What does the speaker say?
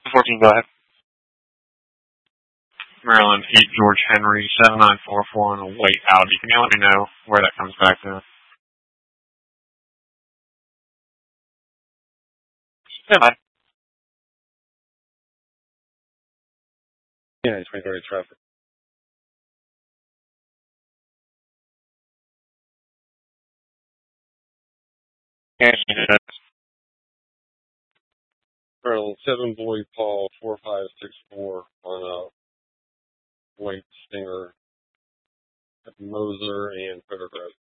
14, go ahead. Maryland, 8 George Henry, 7944 on a white Audi. Can you let me know where that comes back to? Yeah, bye. Yeah, 2030 traffic. Yeah, Colonel 7 Boy Paul 4564 on a white Stinger at Moser and Photograph.